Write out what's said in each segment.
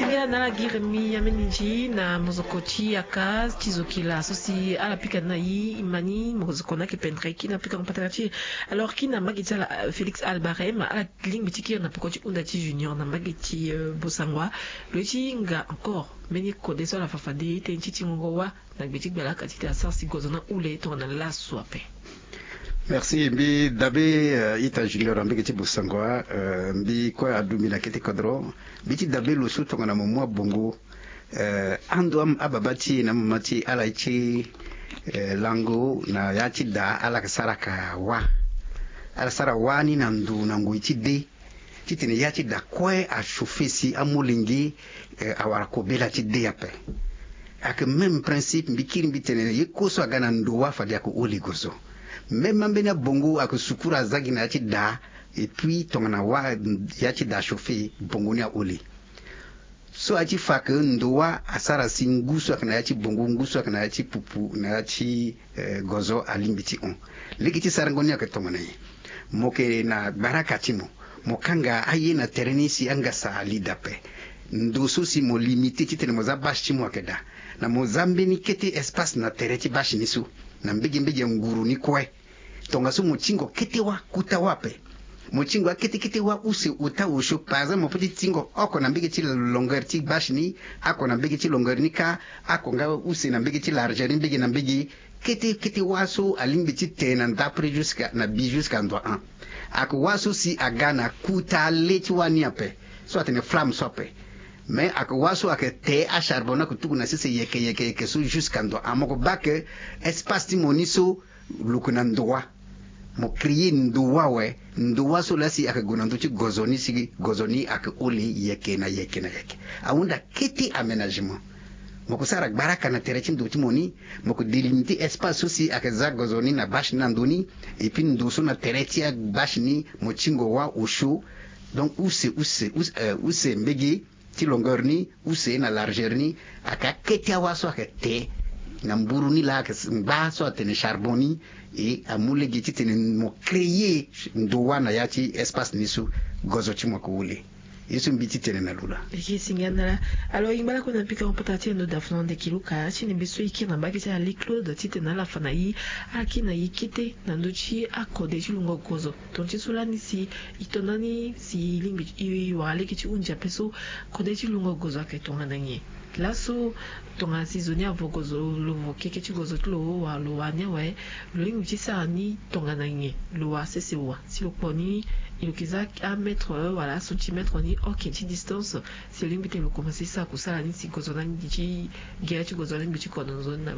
Singa na giremi ameniji na mozokochi akaz chizokila sosi ala pika na yi imani mozokona ke pendre ki na pika compatarachi alors ki na magiti ala Félix Albarem ala ling bitiki na pokochi undachi junior na magiti bosangwa lochi nga encore meni kode so la fafade te nchiti ngowa na bitik bela katita asasi gozona ule to na la swape. Merci mbi dabe ita junior ambi kiti busangwa mbi kwa adumila kiti kodro biti dabe lusu tonga mumwa bongo ando am ababati na mamati ala ichi lango na yachi da ala kasaraka wa ala sara wani na ndu na nguichi de titine yachi da kwe a shofesi amulingi awara kobela chi de yape ak même principe mbikiri mbitene yekoso agana ndowa fadi ako oligoso même mbena bongo ak sukura zagi na yachi da et puis tongana wa yachi da chauffer bongo ni oli so achi fak ndowa asara singuso ak na yachi bongo nguso ak na yachi pupu na yachi gozo alimbiti on ligiti sarangoni ak tongana yi moke na baraka timo mokanga aye na terenisi anga sa alidape ndoso si mo limité titene mo zabash timo akeda na mozambe ni kete espace na tereti bashi nisu na mbege nguru ni kwe tonga so mochingo kete wa kuta wape mochingo kete wa use uta usho paza mo petit tingo oko na mbege ti longueur ti bashi ni ako na mbege ti longueur ni ka ako nga use na mbege ti largeur ni mbege na mbege kete waso alimbi ti tena d'après jusqu'à na bi jusqu'à ndo 1 ako waso si agana kuta leti wani ape so atene flamme sope mais ak waso ak te a charbon ak tuku na sese yeke so jusqu'à ndo amoko bak espace ti moniso lukuna ndoa mo créer ndoa we ndoa so lasi ak gonando ti gozoni ak oli yeke awunda kiti aménagement moko sara baraka na tereti ndo ti moni moko délimiter espace aussi ak za gozoni na bash na ndoni et puis ndo so na tereti ak bash ni mo chingo wa osho donc use mbegi ti longueur ni use na largeur ni aka keti awaso aka te na mburu ni la ka mba so atene charbon ni et amule giti tene mo créer ndowa na yati espace nisu gozo ti mo ko wule yesu mbiti tene na lula eki singana alors imbala ko na pika mpata ti no dafno de kiluka chini biso iki na mbaki ta Claude ti tene la fana yi aki na yikite na ndochi akode ti lungo gozo tonti sulani si itonani si limbi i wale ki ti unja peso kode ti lungo gozo aketonga nangi laso tonga sizoni avogozo lo keke ti gozo tlo wa lo wania we lo limbi ti sa ni tonga nangi lo wa sese wa si lo poni il kiza à mettre voilà centimètre ni ok ti distance c'est limite le commencer ça ko sala ni si gozo na ndi gera ti gozo na ndi ko don zone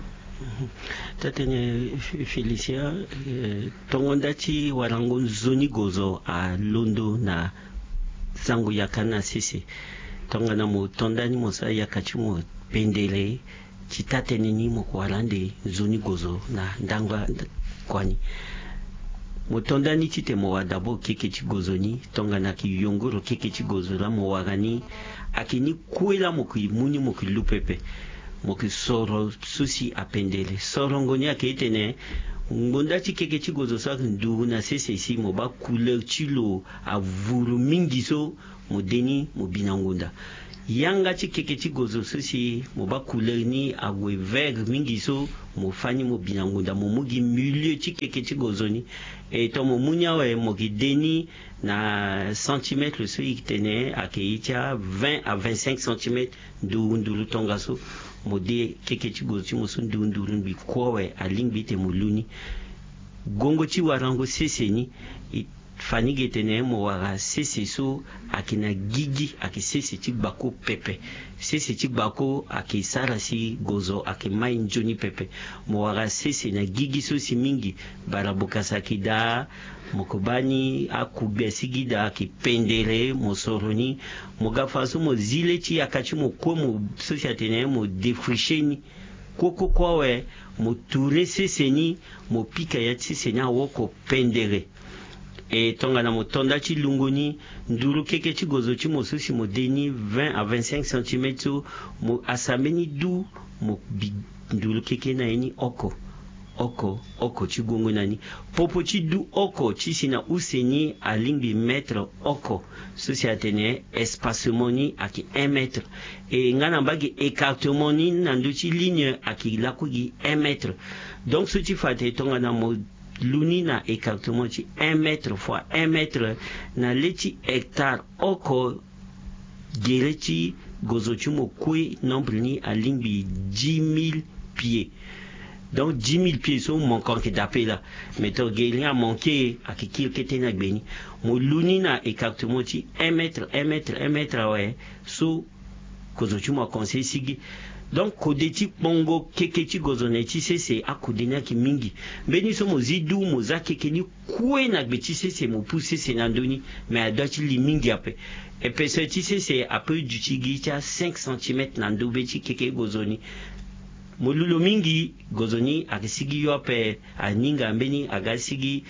tatene Felicia tongonda ti warango zoni gozo a londo na zangu yakana sisi tonga na mo tondani mo sa yakati mo pendele ti tatene ni mo ko walande zoni gozo na ndangwa kwani motondani tite mo wadabo keke ti gozoni tonga na ki yongoro keke ti gozola mo wagani akini kuela mo ki muni mo ki lupepe mo ki soro susi apendele soro ngoni aketene ngonda ti keke ti gozo sa ndu na sese si mo ba couleur ti lo avuru mingi so mo deni mo binangunda yanga ti keke ti gozo susi mo ba couleur ni agwe vert mingi so mo fani mo binangunda mo mugi milieu ti keke ti gozo ni et to mo munya we mo ki deni na centimètre so yitene akeitia 20 à 25 cm nduru tonga so mo de keke ti gozo ti mo so nduru bi kowe alingbi te mo luni gongo ti warango sese ni fani getene mo wara sese so akina gigi akisese ti gbako pepe sese ti gbako akisara si gozo akimai njoni pepe mo wara sese na gigi so si mingi barabokasa kida mokobani akugbe sigida akipendele mo soroni mo gafaso mo zile ti akati mo ko mo société mo défriché koko kwawe mo touré sese ni mo pika ya sese ni awoko pendere et tonga na motonda ti lungoni nduru keke ti gozo ti mo susi mo deni 20 à 25 cm mo asameni du mo nduru keke na eni oko oko chigungu nani popo chidu oko chisina useni alingbi mètre oko sociatene espacement ni aki 1 mètre et ngana mbagi écartement ni nanduchi ligne aki lakugi 1 mètre donc ce tu fate tonga na mo luni na écartement chi 1 mètre fois 1 mètre na leti hectare oko gerechi gozochumo kwe nombre ni alingbi 10 000 pieds. Donc 10 000 pieds sont manquants que d'appel là. Mais tu as manqué à qui était na beni. Mon luni na écartement 1 mètre ouais. So gozochumo conseil sigi. Donc kodeti bongo keketi gozoneti c'est à kodena ki mingi. Beni so mozidu moza kekeni kwe na beti c'est mo pousser c'est nandoni mais à dati li mingi après. Et puis c'est à peu du tigi 5 cm nando beti keke gozoni. Molulo mingi gozoni akisigi yope aninga mbeni agasigi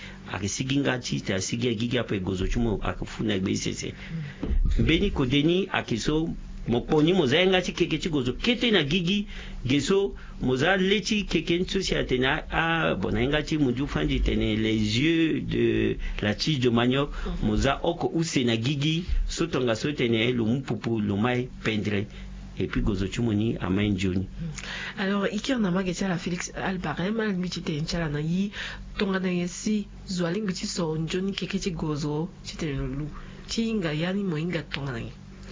ngati ta sigi agigi ape gozochumo akufuna gbesese mbeni kodeni akiso moponi moza ngati keke gozo kete na gigi geso moza leti keke ntusi atena bona ngati muju fandi tene les yeux de la tige de manioc moza oko use na gigi sotonga sotene lo mpupu lo mai pendre et puis gozochumoni à main joni. Alors iki on a magati la Félix Albarem al mitite nchala na yi tonga na yesi zwaling biti so njoni keketi gozo chite lulu chinga yani moinga tonga na yi.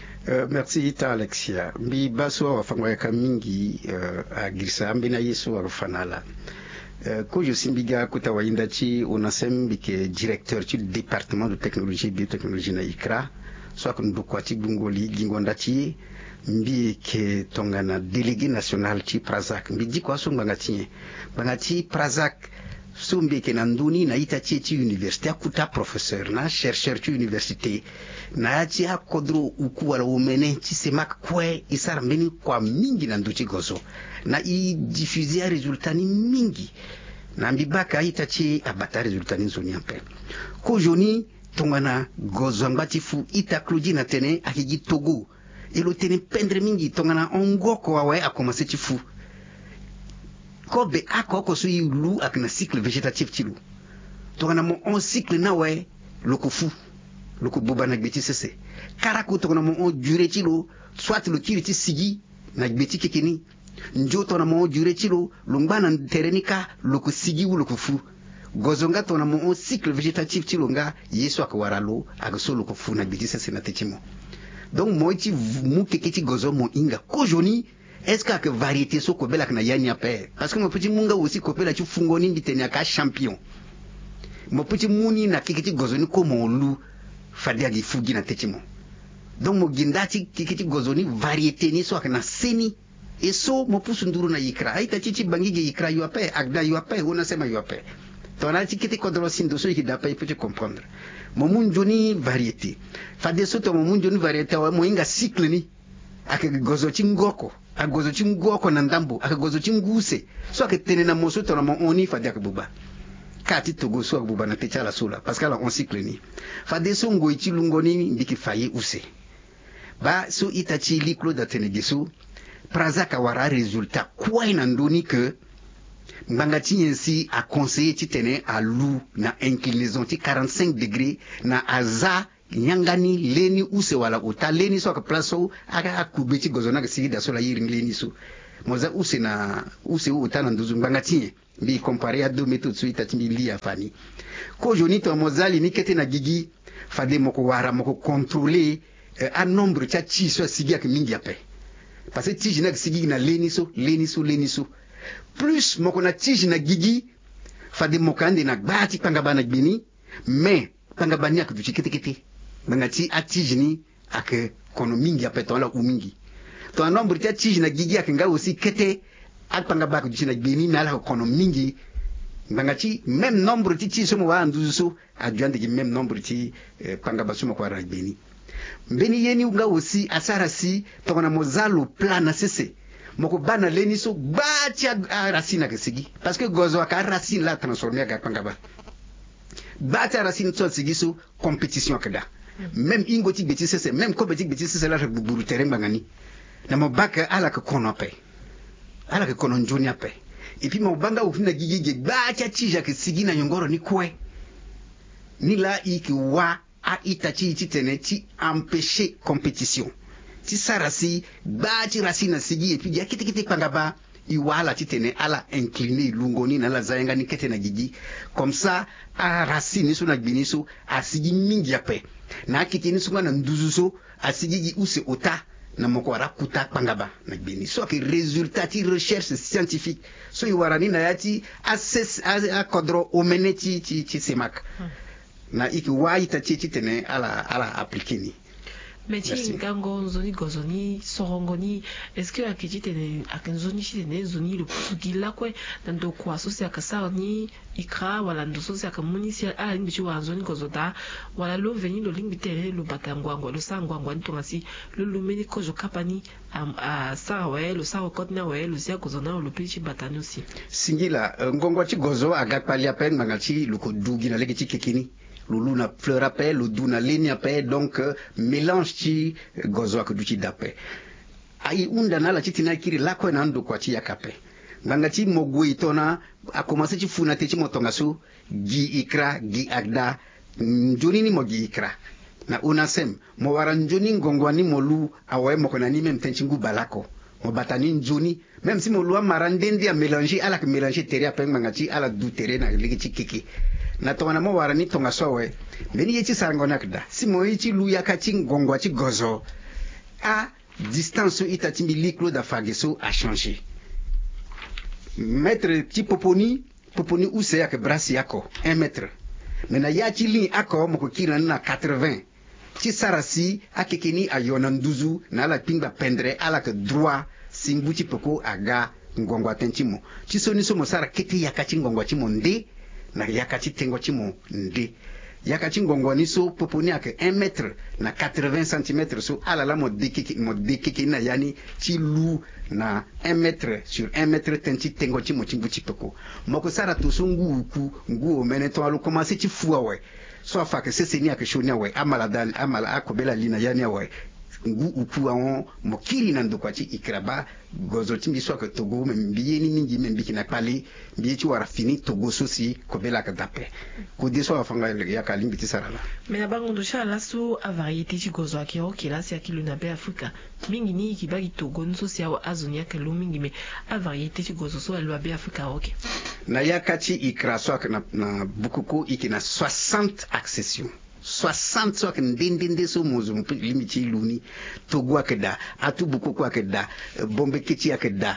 Merci Ita Alexia. Mbi baso wafangwa mingi agrisa ambina yesu warufanala. Kojo simbiga kuta wainda chi unasembi ke directeur du département de technologie et biotechnologie na ICRA soit que nous kwati gungoli gingonda chi mbi ke tongana délégué national ci Prazak mbi di kwa so bangati Prazak so mbi ke nanduni na ita ci université akuta professeur na chercheur ci université na ci akodro uku wala umene ci semak kwe isar mbeni kwa mingi nanduchi gozo na I diffuser résultat ni mingi na mbi baka ita ci abata résultat ni zoni ampe ko joni tongana gozo ngati fu ita kludi na tene akigi Togo ilo tene pendre mingi tongana ongoko wawe a commencé chifu kobe akoko so yilu akna cycle végétatif chilu tongana mo on cycle na we lokofu loko boba na gbeti sese karako tongana mo on durée chilo soit lo kiriti sigi na gbeti kekeni njo tongana mo on durée chilo lumbana terenika loko sigi u lokofu gozonga tongana mo on cycle végétatif chilo nga yeso akwaralo agaso lokofu na gbeti sese na techimo. Donc moi ti mu keketi gozo mo inga kojoni est-ce que variété so ko bela kana yani ape parce que mo petit munga aussi ko bela ti fungoni mbiteni aka champion mo petit muni na keketi gozo ni ko mo lu fadia gi fugi na techimo donc mo gindati keketi gozo ni variété ni so kana seni et so mo pusu nduru na yikra aita chichi bangige yikra yu ape agda yu ape ona sema yu ape tona ti kiti kodro sindo so ki dapai peut comprendre momun joni variété fade soto momun joni variété wa moinga cycle ni aka gozo chingoko a gozo chingoko na ndambo aka gozo chinguse so aka tenena mosoto na mo oni fade aka buba kati togo so buba na techala sola parce que là on cycle ni fade so ngo ichilungoni ndiki faye use ba so itachi liklo da tenegeso prazaka wara résultat quoi ina ndoni que mbangati yensi a conseillé ti tene à lou na inclinaison ti 45 degrés na aza nyangani leni use wala uta leni so ka plaso aka kubeti gozona ka sigi da so la yiri leni so moza use na use uta na nduzu mbangati bi comparer à deux méthodes so ita timbi li afani ko joni to mozali ni kete na gigi fade moko wara moko contrôler un nombre cha chi so sigi ak mingi ape parce que ti jina sigi na leni so plus moko na tige na gigi fade mokande na gbati panga bana gbini mais panga bani ak du kete bangati a tige ni ak kono mingi apeto la u mingi to nombre ta tige na gigi ak nga aussi kete ak panga bak du na gbini na la kono mingi bangati même nombre ti tige mo wa nduzu so adjande gi même nombre ti panga basuma ko ra gbini mbeni yeni nga aussi asara si to na mozalo plana sese moko bana leni so bati a racine ka sigi parce que gozo ka racine la transformer ka pangaba bati a racine so sigi so compétition kada même ingoti beti sese même ko beti sese la buburu terrain bangani na mo baka ala ka kono pe ala ka kono njoni ape et puis mo banga ufina gigi ba cha tija ke sigina nyongoro ni kwe ni la iki wa a itachi titene ti empêcher compétition ti sarasi ba ti rasina sigi et puis ya kiti pangaba iwala titene ala incliné lungoni na la zayenga ni kete na gigi comme ça a rasini so na gbiniso asigi mingi ape na kiti ni sunga na nduzuso asigi use ota na moko ara kuta pangaba na gbini so que résultat ti recherche scientifique so iwarani na yati a kodro omeneti ti semak na iki waita titene ala aplikini. Mais tu gango zoni gozoni sorongoni est-ce que akiti tene akanzoni tene zoni le pusugila kwe nando kwa sosi akasa ni ikra wala ndo sosi akamunisi ala ni bichu wanzoni gozoda wala lo veni lo limbi tene lo batangwango lo sangwango ntongasi lo lumeni kojo kapani a sa we lo sa kotna we lo sia gozona lo pichi batani aussi singila ngongo ti gozo agakpali apen mangachi lo ko dugina legiti kekini lulu na fleur appel lu du na ligne appel donc mélange ti gozo ak du ci dape ay unda na la ci tina kiri la ko na ndo ko ci yakape nganga ci mogo itona a commencé ci funa te ci motonga su gi ikra gi agda njoni ni mo gi ikra na unasem mo wara njoni ngongwani mo lu awe mo ko na ni même tenchi ngu balako mo batani njoni même si mo lu marandende a mélanger ala que mélanger terre appel nganga ci ala du terre na ligi ci kiki na tongana mo wara ni tonga sowe beni yechi sango nakda si mo yichi luya kati ngongwa chi gozo a distance itati mi clos da fageso a changé mètre ti poponi use yak brasi yako 1 mètre mena yachi li ako mo ko kira na 80 ti sarasi akekeni ayona nduzu na la pingba pendre ala que droit singuti poko aga ngongwa tentimo ti soni so mo sara keti yakati ngongwa ti monde na yakati tengo chimo ndi yakati ngongoni so poponi ak 1 mètre na 80 cm so ala la mo dikiki na yani ti lu na 1 mètre sur 1 mètre tenti tengo chimo chimbuchi poko moko sara to so ngu o mene to alu commencer ti fuawe so fa que c'est ni ak shoni awe amala akobela lina yani awe ngu uku awon mo kiri na ndokwati ikraba gozo timbi so ka togo mbiye ni mingi mbiki na pali mbiye ti wara fini togo sosi ko bela ka dape ko de so afanga ya ka limbi ti sarala mais abango ndo sha laso a variété ti gozo akiro kila si akilo na be afrika mingi ni ki bagi togo nso si awa azonia ke lo mingi me a variété ti gozo so alo be afrika oke na yakati ikra so na bukuku ikina 60 accessions 60 so que ndinde so mozo limiti luni togo akeda atu bukuku akeda bombe kiti akeda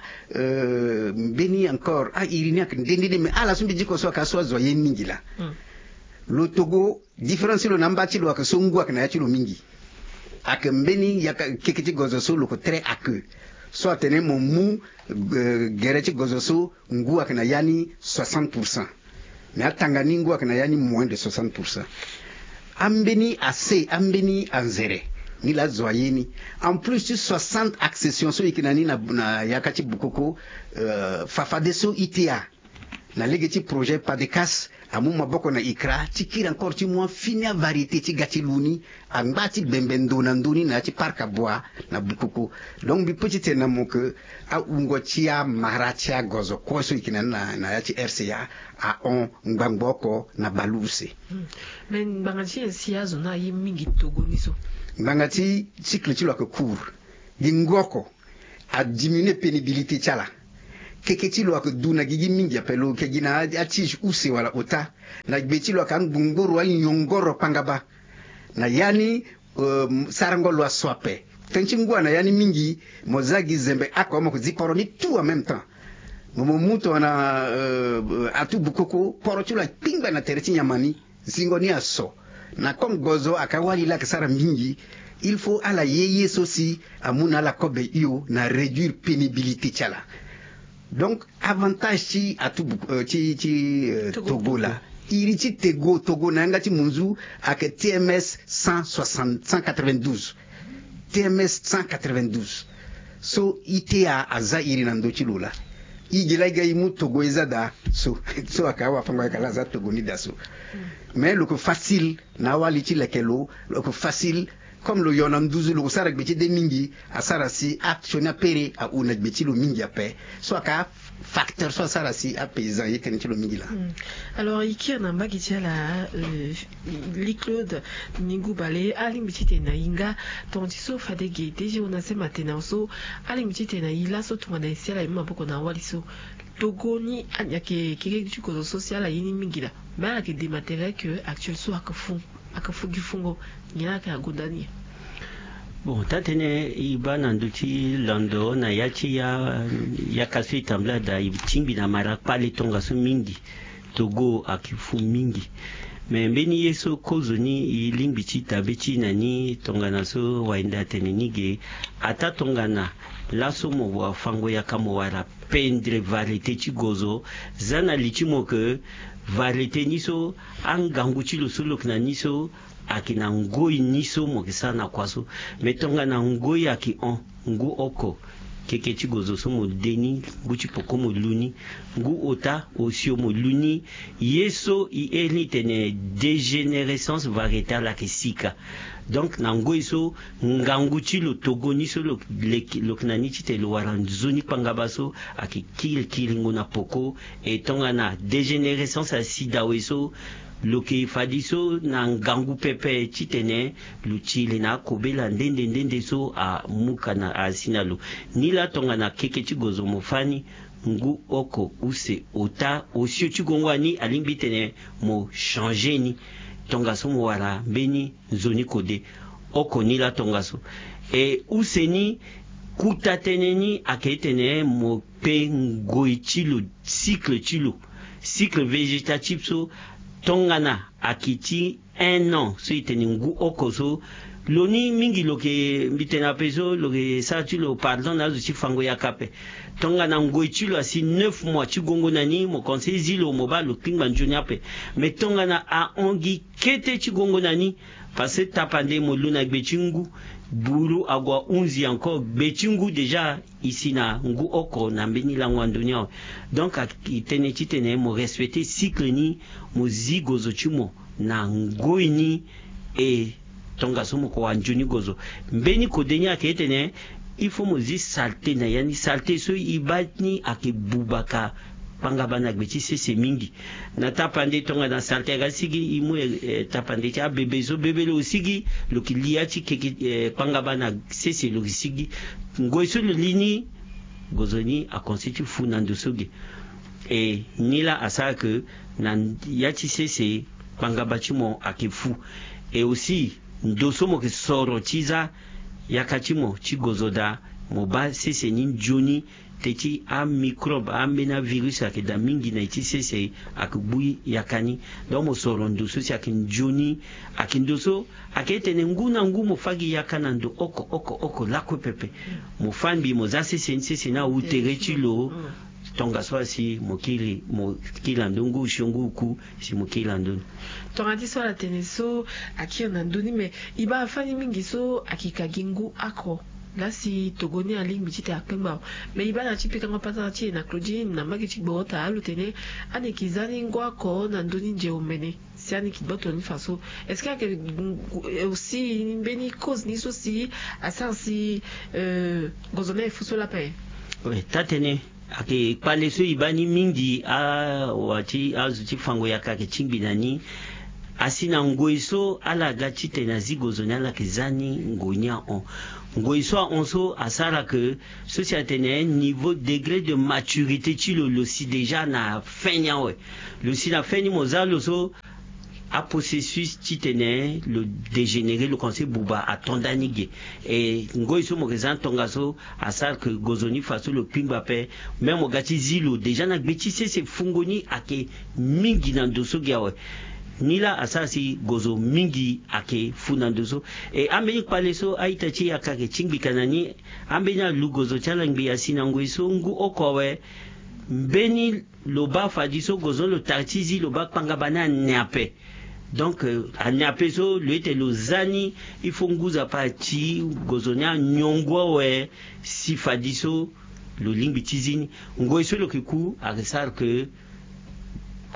beni encore a irini ak ndinde me ala sumbi jiko so ka so zo yeningila lo Togo différence lo nambati lo ak so ngu ak na yati lo mingi ak mbeni yaka kekiti gozo so lo ko très ak so atene mo mu gereti gozo so ngu ak na yani 60% mais atangani ngu ak na yani moins de 60%. Ambeni assez, ambeni anzere. Ni la zoyeni. En plus, 60 accessions so ikinani na yakati bukoko fafadeso itia. Na legeti projet padekas amu maboko na ikra tikira encore ti mo fini variété ti gati luni angati bembendo na nduni na ti parka bois na bukoko. Donc bi petite na mo que a ungo tia maratia gozo ko so ikinani na yati RCA a on ngbangoko na baluse. Mais bangati sia zona yi mingi Togo niso. Bangati cycle ti lo ko court. Ngoko a diminuer pénibilité tiala. Keketi lo ak duna gigi mingi apelo ke gina ati use wala ota na beti lo kan bungoro wal nyongoro pangaba na yani sarango lo swape tenchi ngwa na yani mingi mozagi zembe ako mo ziporo ni tout en même temps momo muto na atu bukoko poro chula pingba na tereti nyamani zingoni aso na comme gozo akawali la kasara mingi il faut ala yeye sosi amuna la kobe io na réduire pénibilité chala. Donc avantage ci à tout Togo là iri ci Togo nanga ci munzu ak TMS 192 TMS 192 so ITA aza iri nando ci lula igila gay mu Togo ezada so akawa fanga kala za Togo ni daso mais le facile na wali ci lekelo le facile comme le yonam douze le sarak beti de mingi a sarasi action a pere a una beti lo mingi a pe soit ka facteur soit sarasi a paysan y ken lo mingi là. Alors ici on a mbaki la Claude ningu bale ali mitite na inga tonti so fade gete je on a se matena so ali mitite na ila so tuna sia la mama poko na wali so togoni anya ke tu ko social yini mingi la ba ke des matériels que actuel so akafu gifungo nyina ka gondani. Bon, tatene ibana nduchi lando na yachi ya kasu itambla da chimbi na mara pale tonga so mingi togo akifu mingi me mbeni yeso kozo ni ilimbi chita bechi nani tonga na so waenda tene nige ata tonga na laso mo wa fango ya kamo wara pendre variété chigozo zana lichimo ke variété niso angangu chilo solo kna niso akina ngoi niso mo kisana kwaso metonga na ngoi aki ngu oko keke chigozo so mo deni guchi poko mo luni ngu ota osio mo luni yeso I eni tene dégénérescence variétale la kesika donc na ngoi so ngangu chilo togo niso lo knani chite lo waranzoni pangabaso aki kil ngona poko etonga na dégénérescence a sida weso loke fadiso na ngangu pepe chitene luchile na kobela ndende so a muka na asinalo nila tonga na keke chigozo mofani ngu oko use ota osio chigongwani alimbi tene mo changer ni tonga so mo wara beni zoni kode oko nila tonga so useni kuta teneni aketene mo pe ngoi chilo cycle végétatif so tongana akiti 1 an so iteni ngu oko so loni mingi loke mbitena peso loke sa chilo pardon na zuchi fango ya kape tongana ngoi chilo asi 9 mois chigongo nani mo conseil zilo moba lo kingba njuni ape me tongana a ongi kete chigongo nani parce tapande mo luna gbechingu buru agwa unzi encore bechingu déjà ici na ngu oko na mbeni la ngwandunya donc itene chitene mo respecter cycle ni mo zigozo chumo na ngoi ni tonga somo ko anjuni gozo mbeni kodenya ketene il faut mo zi salté na yani salté so ibani akebubaka panga bana gbeti sese mingi na tapande tonga na salté ga sigi imu tapande cha bebezo bebelo sigi lokilia chi keke panga bana sese lo sigi ngoiso le lini gozoni a constitue funando sogi nila asa que na yachi sese panga bachimo akefu aussi ndoso mo ke soro chiza yakachimo chigozoda moba sese ni joni techi a microbe a mena virus akeda mingi na iti sese akubui yakani donc mo soro ndoso si akinjoni akindoso aketene nguna ngumo fagi yakana ndo oko lakwe pepe mo fanbi mo za sese na utere chilo tonga swasi mokila ndungu shunguku si mokila ndungu tonga ti so la teneso aki on andoni mais iba afani mingi so akikagingu ako là si togoni a ligne bitite akemba mais iba na chipika ngapata chi na Claudine na magi chibota alutene ane kizani ngwa ko na ndoni nje umene si ane kiboto ni faso est-ce que aussi beni cause ni so si asansi gozone fuso la paix oui tatene ake pale so ibani mingi wati azuchi fango yakake chimbinani asina ngoiso ala gachi tena zigozo na la kizani ngonya ngoiso onso asara que société ne niveau degré de maturité chilo lo si déjà na fenya we lo si na feni mozalo so a processus titene le dégénéré le conseil buba atondanige ngoiso mo gezan tongaso asar que gozoni faso le pimba pe même o gati zilo déjà na gbeti se fungoni ake mingi na ndoso gyawe nila asasi gozo mingi ake funandoso ambeni paleso aitachi akake chingbi kanani ambeni lugozo chalangbi asina ngoiso ngu okowe mbeni loba fadiso gozo lo tartizi loba pangabana nyape donc a nyape so lo ete lo zani ifo nguza pa chi gozonya nyongwa we si fadiso lo lingbi tizini ngoiso lo kiku aresar que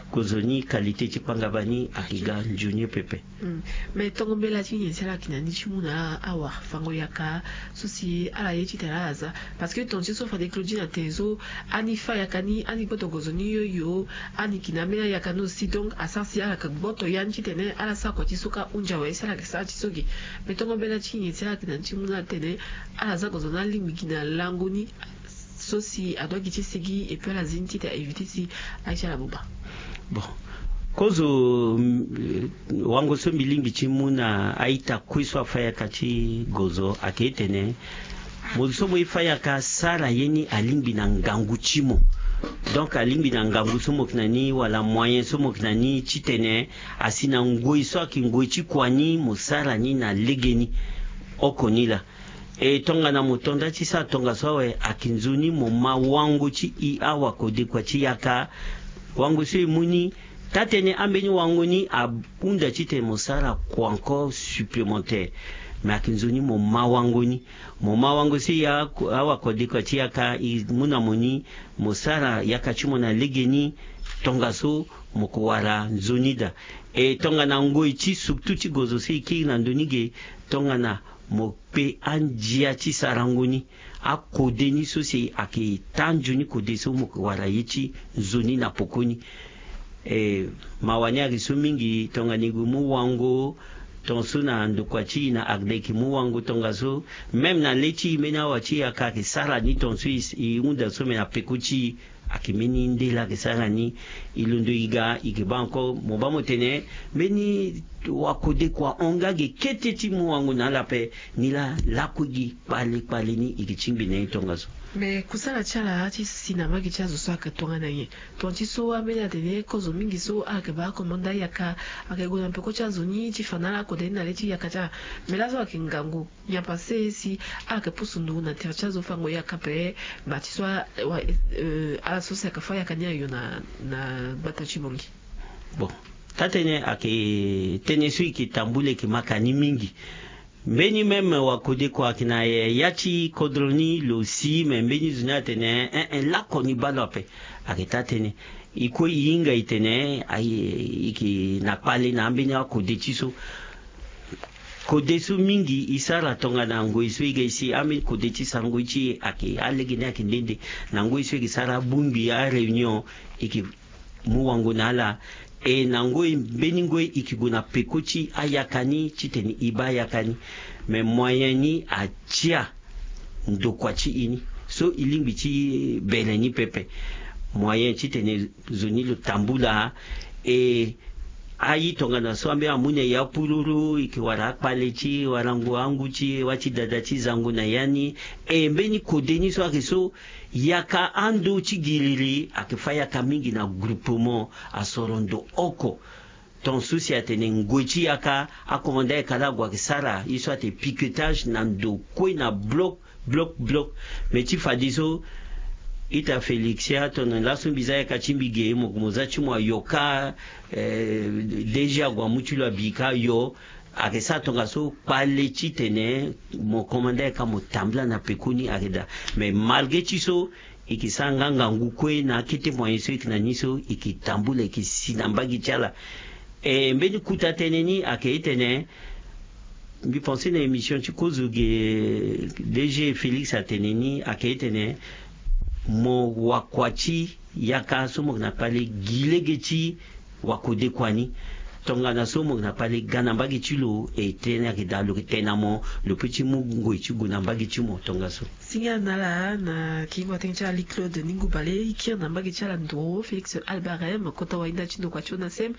gozoni qualité chipanga bani akiga njuni pepe. Mais tongo bela chini sala kinani chimuna awa fango yaka susi ala yechi teraza parce que ton chiso fa de Claudine Atenzo ani fa yakani ani boto gozoni yo ani kinamena yakano si donc asasi ala ka boto yanchi tene ala sa ko chisuka unja wa sala ka sa chisogi mais tongo bela chini sala kinani chimuna tene ala za gozona limikina langoni sosi adwa gichi sigi et puis la zinti ta éviter si aisha la buba. Bon, kozo wango so milimbi chimuna aita kuiswa faya kachi gozo aketene mozo mo ifaya ka sala yeni alimbi na ngangu chimo. Donc alimbi na ngangu somo kinani wala moyen somo kinani chitene asina ngoi so akingoi chikwani musala ni na legeni okonila. E tonga na mutonda chisa tonga sowe akinzuni moma wangu chi I awa kode kwa chi yaka wangu si muni tatene ambeni wangu ni abunda chite musara kwa encore supplémentaire mais akinzuni moma wangu si ya awa kode kwa chi yaka muna muni musara yaka chimo na legeni tonga so mukuwara nzunida e tonga na ngoi chi suktuchi gozo si ki na ndonige tonga na mope anjia chi sarangoni a kodeni so se ake tanjuni kodeso mukwara yichi zoni na pokoni mawani ariso mingi tonga nigu muwango tonso na ndokwachi na agdeki muwango tonga so même na lechi mena wachi akake sara ni tonso iunda so mena pekuchi akimeni ndela ke sara ni ilundo iga ikibanko mobamo tene meni wakode kwa ongage keteti muwangu na lape nila lakugi pale ni ikichimbi na itongazo. Mais kusala chala chi sinama ki chazo so akatonga na ye tonchi so amenya tene kozo mingi so akaba komanda yaka akegona mpeko chazo ni chi fanala kode na lechi yakacha melazo akingangu nya passe si akapusundu na chazo fango yakape batiso ala so se akafa yakanya yo na batachi bongi. Bon tatene ake tenesu ikitambule kimakani mingi mbeni meme wakode kwa kina yachi kodroni lo si mbeni zuna tene lako ni balope akita tene iko yinga itene iki napale na mbeni wakode chiso kodesu mingi isara tonga na ngoisu igesi ami kodechi sangoichi ake alegine akindende na ngoisu igisara bumbi ya reunion iki muwango nala nangoi beningoi ikiguna pekochi ayakani chiteni iba yakani me moyeni achia ndokwachi ini so ilimbi chi beleni pepe moyen chiteni zonilo tambula ayi tonga na so ambe amune ya puluru ikiwara palechi warangu anguchi wachi dadachi zangu na yani mbeni kodeni so akiso yaka ando chigilili akifaya kamingi na groupement asorondo oko ton souci atene ngochi yaka akomanda kalagwa kisara iso ate piquetage na ndo kwe na bloc mechi fadiso ita Felixia tono laso bizaya kachimbi ge mokumoza chimwa yoka deja gwa muchulu abika yo akesa tonga so pale chitene mo komanda ka motambla na pekuni akeda mais malgré chiso ikisanga ngangu kwe na kete moyen so ikinaniso ikitambula ikisinambagi chala mbeni kuta teneni akeitene mbi penser na émission chikozuge DG Félix ateneni akeitene mo wakwachi yaka somo na pale gilegechi wakode kwani tonga na somo na pale ganambagi chilo tena kidalo tenamo le petit mungo ichigu nambagi chimo tonga so singa nala na kingwa tencha li Claude Ningu bale ikir nambagi chala ndo Félix Albarem kota wainda chindo kwa chona sem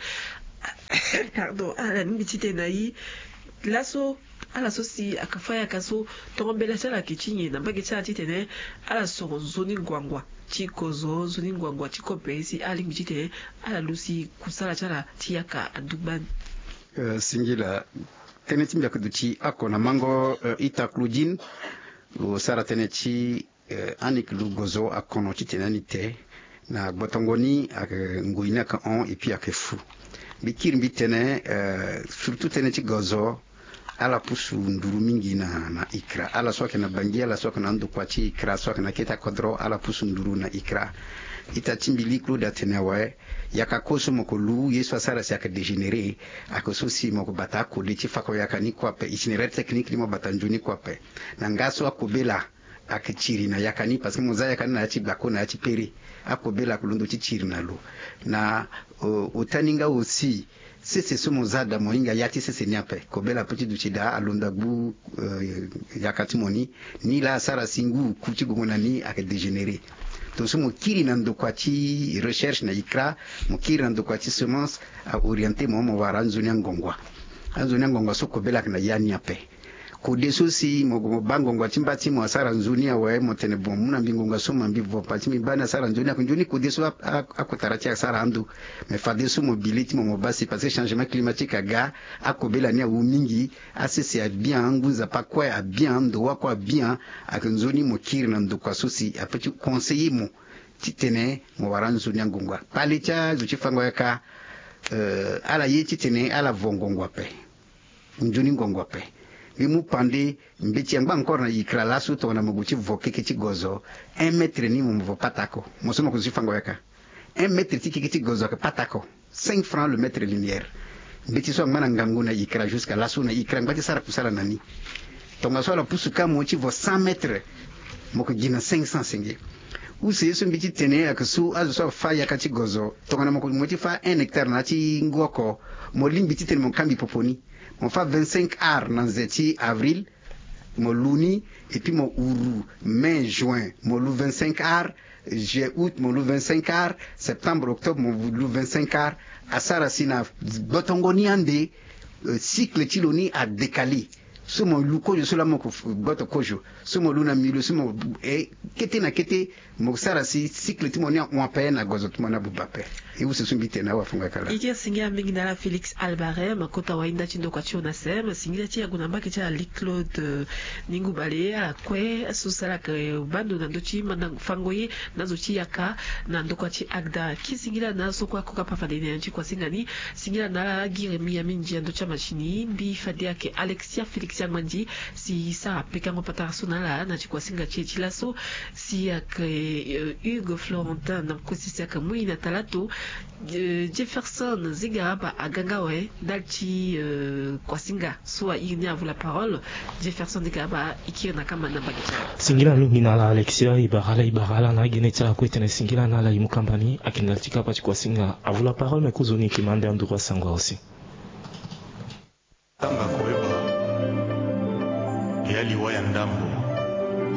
pardon ala nibitite nai laso ala so si akafaya kaso tombela chala kichinye nambagi chala titene ala so zoni ngwangwa chikozo zoni ngwangwa chikopesi ali mchite ala lusi kusala chala tiaka aduban singila teneti mbya kuduchi ako na mango ita Claudine lo sara teneti anik lugozo akono chitenani te na botongoni ak nguina ka on et puis ak fou bikir mbitene surtout teneti gozo ala pusu nduru mingi na ikra ala soke na bangi ala soke na ndukwachi ikra soke na keta kodro ala pusu nduru na ikra itatimbi liklo da tenawa yaka koso moko lu yeso asara si aka dégénéré akoso si moko bata ko de tifako yaka ni kwape itinéraire technique ni mo bata njuni kwape na ngaso akobela akachiri na yakani parce que moza yakani na yachi blako na yachi peri akobela kulundo chichiri na lo na utaninga aussi sese somo zada moinga yati sese nyape kobela petit duchida alonda bu yakati moni ni la sara singu kuchi gumona ni aka dégénérer to somo kiri na ndokwachi recherche na ikra mukiri na ndokwachi semence a orienter mo waranzo nyangongwa anzo nyangongwa so kobela na yani ape kudeso si mogo bango ngwa timbati mo asara nzunia wa motene bom muna mbingo ngwa soma mbivo pati mibana asara nzunia kunjuni kudeso akotarati asara andu me fadeso mobility mo basi parce que changement climatique aga akobela ni u mingi asese a bien nguza pakwa a bien ndo wakwa bien akunzoni mo kiri na ndo kwa sosi apeti conseiller mo titene mo waranzu nyangongwa palicha zuchifangwa yaka ala yeti tene ala vongongwa pe njuni ngongwa pe limu pande mbeti yangba encore na ikra lasu to na muguchi voke kiti gozo 1 mètre ni mu patako mosoma kuzifango yaka 1 mètre tiki kiti gozo ka patako 5 francs le mètre linéaire mbeti so ngana ngangu na ikra jusqu'à lasu na ikra ngati sara kusala nani to ngaso la pusuka mo chi vo 100 mètres moko gina 500 senge use yeso mbiti tene akasu azu so fa yakati gozo to ngana moko mo chi fa 1 hectare na chi ngoko mo limbiti tene mo kambi poponi on fait 25 ar dans zeti avril mo luni et puis mo uru mai juin mo lu 25 ar juillet août mo lu 25 ar septembre octobre mo lu 25 ar asara sina botongoni ande cycle tiloni a décalé somo lu ko so la mo ko goto kojo somo lu na milu somo e kete na kete mo sara si cycle timoni on appelle na gozo timona bubape et où se sont bité na wafunga kala ikia singia mingi na la Félix Albaré makota wainda chindo kwa chiona sem singia chia gunamba kicha Claude ningu bale ala kwe susala ke bando na ndochi mana fangoye na zochi yaka na ndokwa chi agda kisingira na sokwa koka pafadene nchi kwa singani singira na giremi ya minji ndocha machini bi fadia ke Alexia Félix Yangmanji si sa pekango patasonala na chikwa singa chilaso si yak Hugues Florentin na kosisi yak muina talato Jefferson Zigaba agangawe dalchi kwasinga soit il a la parole Jefferson Zigaba ikirna kama namba kicha singira mingi na la Alexia ibarala na genetsa kwetene singira na la imukambani akinaltika pa kwasinga avula parole mekuzoni kimande andura sangwa aussi